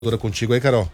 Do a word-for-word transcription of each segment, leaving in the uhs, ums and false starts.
Doutora, contigo aí, Carol.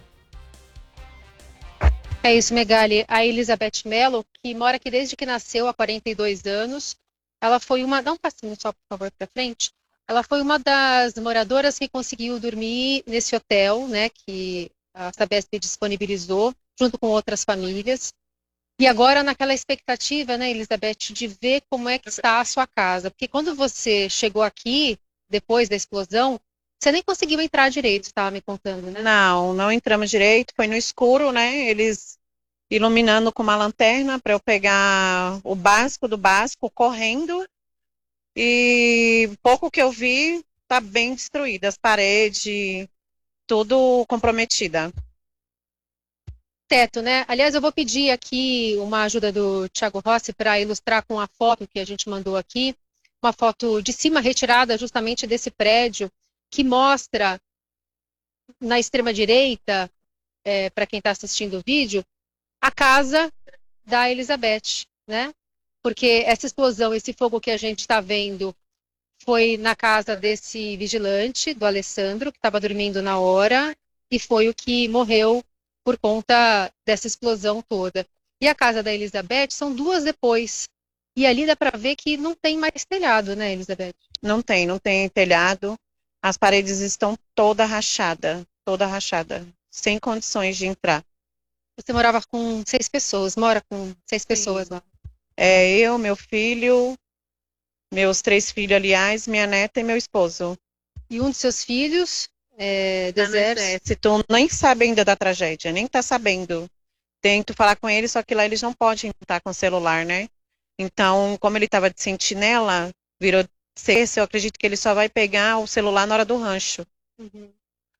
É isso, Megali. A Elizabeth Mello, que mora aqui desde que nasceu, há quarenta e dois anos, ela foi uma... Dá um passinho só, por favor, para frente. Ela foi uma das moradoras que conseguiu dormir nesse hotel, né, que a Sabesp disponibilizou, junto com outras famílias. E agora naquela expectativa, né, Elizabeth, de ver como é que está a sua casa. Porque quando você chegou aqui, depois da explosão, você nem conseguiu entrar direito, estava me contando, né? Não, não entramos direito, foi no escuro, né? Eles iluminando com uma lanterna para eu pegar o básico do básico, correndo. E pouco que eu vi, tá bem destruída, as paredes, tudo comprometida. Teto, né? Aliás, eu vou pedir aqui uma ajuda do Thiago Rossi para ilustrar com a foto que a gente mandou aqui, uma foto de cima retirada justamente desse prédio, que mostra na extrema direita, é, para quem está assistindo o vídeo, a casa da Elizabeth, né? Porque essa explosão, esse fogo que a gente está vendo, foi na casa desse vigilante, do Alessandro, que estava dormindo na hora, e foi o que morreu por conta dessa explosão toda. E a casa da Elizabeth são duas depois. E ali dá para ver que não tem mais telhado, né, Elizabeth? Não tem, não tem telhado. As paredes estão toda rachada, toda rachada, sem condições de entrar. Você morava com seis pessoas, mora com seis pessoas lá. É eu, meu filho, meus três filhos, aliás, minha neta e meu esposo. E um de seus filhos é, do Tá no exército. exército, nem sabe ainda da tragédia, nem tá sabendo. Tento falar com ele, só que lá eles não podem estar com celular, né? Então, como ele estava de sentinela, virou cesse, eu acredito que ele só vai pegar o celular na hora do rancho. Uhum.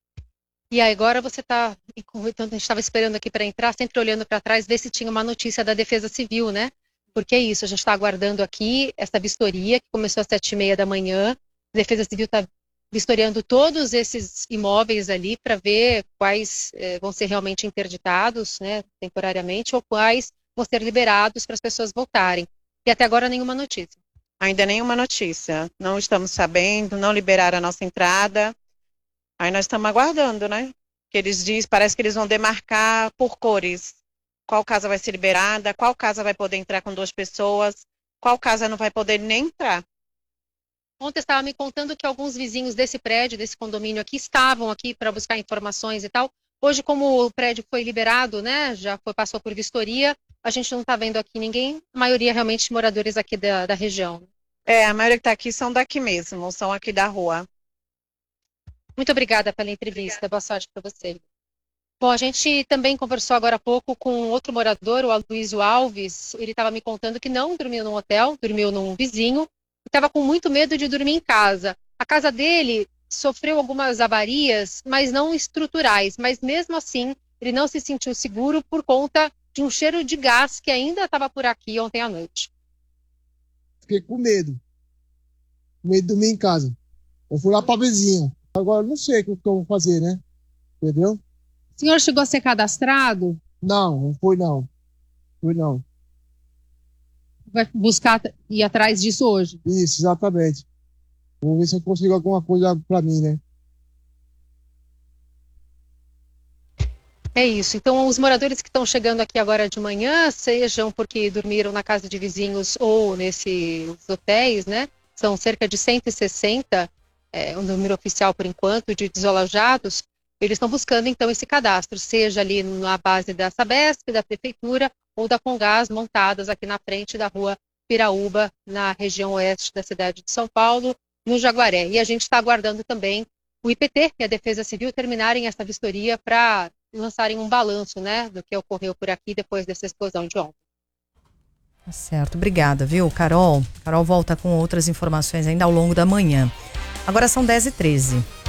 E aí agora você está, então a gente estava esperando aqui para entrar, sempre olhando para trás, ver se tinha uma notícia da Defesa Civil, né? Porque é isso, a gente está aguardando aqui essa vistoria, que começou às sete e meia da manhã. A Defesa Civil está vistoriando todos esses imóveis ali para ver quais eh, vão ser realmente interditados, né, temporariamente, ou quais vão ser liberados para as pessoas voltarem. E até agora nenhuma notícia. Ainda nenhuma notícia. Não estamos sabendo, não liberaram a nossa entrada. Aí nós estamos aguardando, né? Que eles dizem, parece que eles vão demarcar por cores. Qual casa vai ser liberada, qual casa vai poder entrar com duas pessoas, qual casa não vai poder nem entrar. Ontem estava me contando que alguns vizinhos desse prédio, desse condomínio aqui, estavam aqui para buscar informações e tal. Hoje, como o prédio foi liberado, né, já foi, passou por vistoria, a gente não está vendo aqui ninguém, a maioria realmente moradores aqui da, da região. É, a maioria que está aqui são daqui mesmo, são aqui da rua. Muito obrigada pela entrevista, obrigada. Boa sorte para você. Bom, a gente também conversou agora há pouco com outro morador, o Aloysio Alves. Ele estava me contando que não dormiu num hotel, dormiu num vizinho, estava com muito medo de dormir em casa. A casa dele sofreu algumas avarias, mas não estruturais, mas mesmo assim ele não se sentiu seguro por conta de um cheiro de gás que ainda estava por aqui ontem à noite. Fiquei com medo, com medo de dormir em casa. Eu fui lá para a vizinha. Agora eu não sei o que eu vou fazer, né? Entendeu? O senhor chegou a ser cadastrado? Não, não foi não. Foi não. Vai buscar ir atrás disso hoje? Isso, exatamente. Vou ver se eu consigo alguma coisa para mim, né? É isso. Então, os moradores que estão chegando aqui agora de manhã, sejam porque dormiram na casa de vizinhos ou nesses hotéis, né? São cerca de cento e sessenta, é, um número oficial por enquanto, de desalojados. Eles estão buscando, então, esse cadastro, seja ali na base da Sabesp, da Prefeitura ou da Comgás, montadas aqui na frente da rua Piraúba, na região oeste da cidade de São Paulo, no Jaguaré. E a gente está aguardando também o I P T e a Defesa Civil terminarem essa vistoria para lançarem um balanço, né, do que ocorreu por aqui depois dessa explosão de ontem. Tá certo, obrigada, viu, Carol? Carol volta com outras informações ainda ao longo da manhã. Agora são dez e treze.